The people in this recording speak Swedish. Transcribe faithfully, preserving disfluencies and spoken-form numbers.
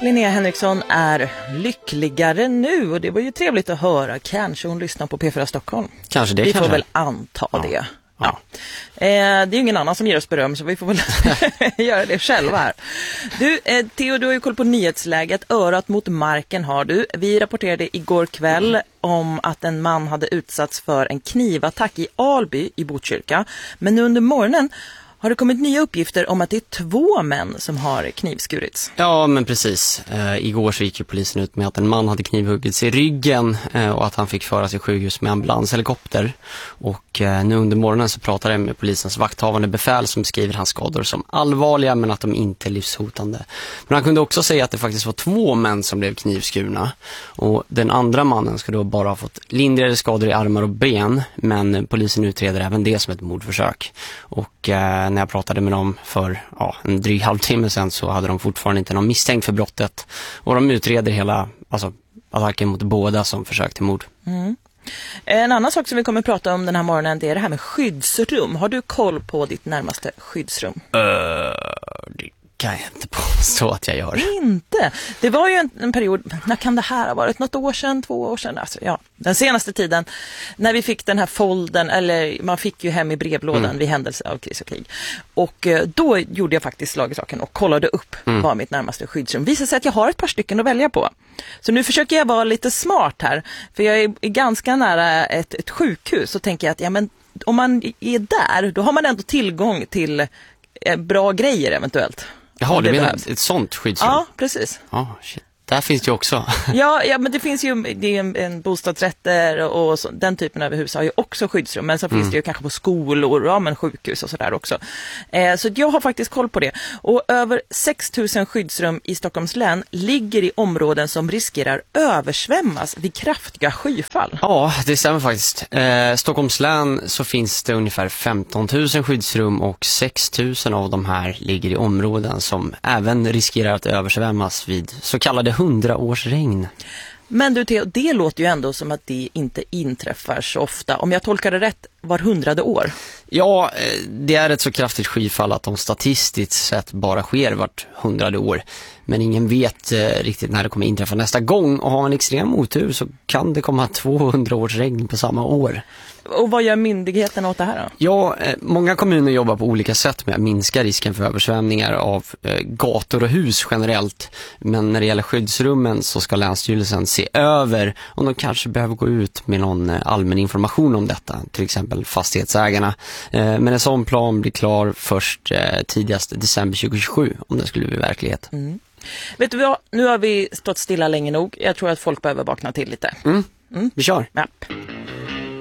Linnea Henriksson är lyckligare nu och det var ju trevligt att höra. Kanske hon lyssnar på P fyra Stockholm. Kanske det, Vi kanske. får väl anta ja. det. Ja. Eh, det är ju ingen annan som ger oss beröm så vi får väl göra det själva här. Du, eh, Theo, du har ju koll på nyhetsläget. Örat mot marken har du. Vi rapporterade igår kväll om att en man hade utsatts för en knivattack i Alby i Botkyrka. Men nu under morgonen har det kommit nya uppgifter om att det är två män som har knivskurits. Ja, men precis. Eh, igår så gick ju polisen ut med att en man hade knivhuggits i ryggen eh, och att han fick föras till sjukhus med ambulanshelikopter. Och eh, nu under morgonen så pratade jag med polisens vakthavande befäl som beskriver hans skador som allvarliga men att de inte är livshotande. Men han kunde också säga att det faktiskt var två män som blev knivskurna. Och den andra mannen ska då bara ha fått lindrigare skador i armar och ben, men polisen utreder även det som ett mordförsök. Och eh, när jag pratade med dem för ja, en dryg halvtimme sedan så hade de fortfarande inte någon misstänkt för brottet. Och de utreder hela alltså, attacken mot båda som försök till mord. Mm. En annan sak som vi kommer att prata om den här morgonen, det är det här med skyddsrum. Har du koll på ditt närmaste skyddsrum? Uh, det kan jag inte påstå att jag gör. Inte? Det var ju en, en period, när kan det här ha varit? Något år sedan, två år sedan? Alltså, ja, den senaste tiden när vi fick den här folden, eller man fick ju hem i brevlådan mm. vid händelse av kris och krig. Och eh, då gjorde jag faktiskt slag i saken och kollade upp mm. vad mitt närmaste skyddsrum. Visade sig att jag har ett par stycken att välja på. Så nu försöker jag vara lite smart här. För jag är ganska nära ett, ett sjukhus så tänker jag att ja, men om man är där, då har man ändå tillgång till eh, bra grejer eventuellt. Jaha, du menar ett sånt skyddsrum? Ja, precis. Ja, oh, shit. Där finns det ju också. ja, ja, men det finns ju det är en, en bostadsrätter och, och så, den typen av hus har ju också skyddsrum. Men så finns mm. det ju kanske på skolor, ja, men sjukhus och sådär också. Eh, så jag har faktiskt koll på det. Och över sex tusen skyddsrum i Stockholms län ligger i områden som riskerar översvämmas vid kraftiga skyfall. Ja, det stämmer faktiskt. Eh, Stockholms län så finns det ungefär femton tusen skyddsrum och sex tusen av de här ligger i områden som även riskerar att översvämmas vid så kallade hundra års regn. Men du Theo, det låter ju ändå som att det inte inträffar så ofta. Om jag tolkar det rätt, var hundrade år? Ja, det är ett så kraftigt skyfall att de statistiskt sett bara sker vart hundrade år. Men ingen vet eh, riktigt när det kommer inträffa nästa gång. Och har man extrem otur så kan det komma tvåhundra års regn på samma år. Och vad gör myndigheten åt det här då? Ja, eh, många kommuner jobbar på olika sätt med att minska risken för översvämningar av eh, gator och hus generellt. Men när det gäller skyddsrummen så ska Länsstyrelsen se över om de kanske behöver gå ut med någon eh, allmän information om detta. Till exempel fastighetsägarna. Eh, men en sån plan blir klar först eh, tidigast december tjugohundratjugosju om det skulle bli verklighet. Mm. Vet du vad, nu har vi stått stilla länge nog. Jag tror att folk behöver vakna till lite. Mm. Mm. Vi kör. Ja.